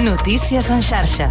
Notícies en xarxa.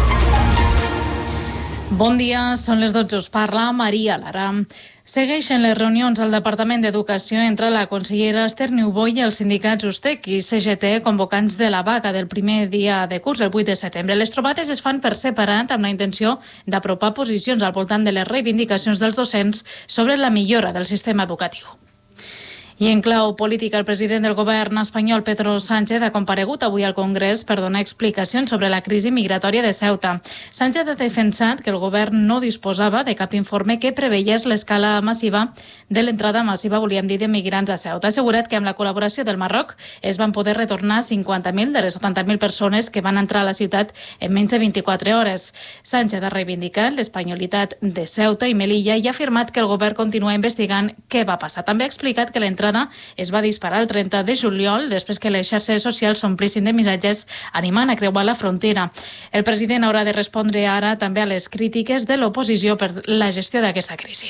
Bon dia, són les 12. Us parla Maria Lara. Segueixen les reunions al Departament d'Educació entre la consellera Esther Niubó i els sindicats USTEC i CGT convocants de la vaga del primer dia de curs, el 8 de setembre. Les trobades es fan per separat amb la intenció d'apropar posicions al voltant de les reivindicacions dels docents sobre la millora del sistema educatiu. I en clau política, el president del govern espanyol, Pedro Sánchez, ha comparegut avui al Congrés per donar explicacions sobre la crisi migratòria de Ceuta. Sánchez ha defensat que el govern no disposava de cap informe que preveiés l'escala massiva de l'entrada massiva, volíem dir, de migrants a Ceuta. Ha assegurat que amb la col·laboració del Marroc es van poder retornar 50.000 de les 70.000 persones que van entrar a la ciutat en menys de 24 hores. Sánchez ha reivindicat l'espanyolitat de Ceuta i Melilla i ha afirmat que el govern continua investigant què va passar. També ha explicat que l'entrada es va disparar el 30 de juliol després que les xarxes socials s'omplissin de missatges animant a creuar la frontera. El president haurà de respondre ara també a les crítiques de l'oposició per la gestió d'aquesta crisi.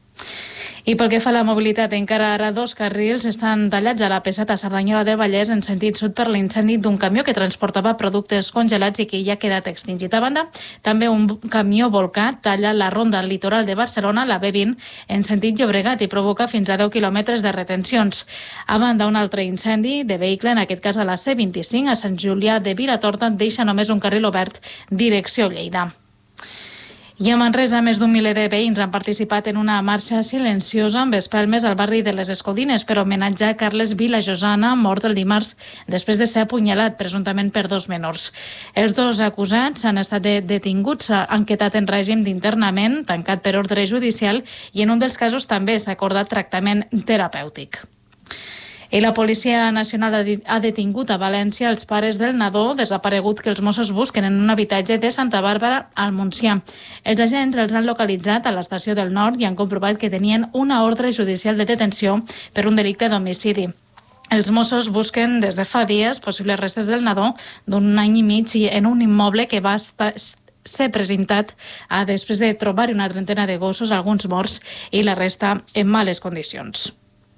I pel que fa a la mobilitat, encara ara 2 carrils estan tallats a la P7 a Cerdanyola del Vallès en sentit sud per l'incendi d'un camió que transportava productes congelats i que ja ha quedat extingit. A banda, també un camió volcat talla la ronda al litoral de Barcelona, la B20, en sentit Llobregat i provoca fins a 10 quilòmetres de retencions. A banda, un altre incendi de vehicle, en aquest cas a la C25, a Sant Julià de Vilatorta, deixa només un carril obert direcció Lleida. I a Manresa, més d'un miler de veïns han participat en una marxa silenciosa amb espelmes al barri de les Escodines per homenatjar Carles Vilajosana, mort el dimarts després de ser apunyalat, presumptament per 2 menors. Els 2 acusats han estat detinguts, han quedat en règim d'internament, tancat per ordre judicial, i en un dels casos també s'ha acordat tractament terapèutic. I la Policia Nacional ha detingut a València els pares del nadó desaparegut que els Mossos busquen en un habitatge de Santa Bàrbara al Montsià. Els agents els han localitzat a l'estació del Nord i han comprovat que tenien una ordre judicial de detenció per un delicte d'homicidi. Els Mossos busquen des de fa dies possibles restes del nadó d'un any i mig en un immoble que va ser presentat després de trobar una trentena de gossos, alguns morts i la resta en males condicions.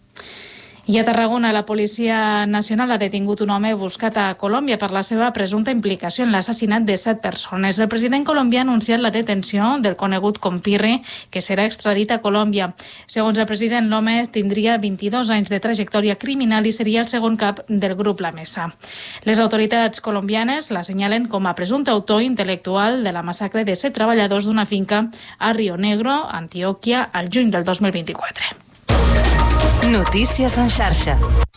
I a Tarragona, la Policia Nacional ha detingut un home buscat a Colòmbia per la seva presumpta implicació en l'assassinat de 7 persones. El president colombià ha anunciat la detenció del conegut com Pirri, que serà extradit a Colòmbia. Segons el president, l'home tindria 22 anys de trajectòria criminal i seria el segon cap del grup La Mesa. Les autoritats colombianes l'assenyalen com a presumpte autor intel·lectual de la massacre de 7 treballadors d'una finca a Rio Negro, Antioquia, al juny del 2024. Notícies en xarxa.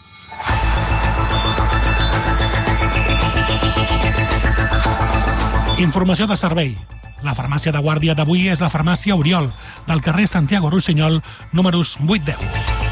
Informació de servei. La farmàcia de guàrdia d'avui és la farmàcia Oriol, del carrer Santiago Rossinyol, números 8-10.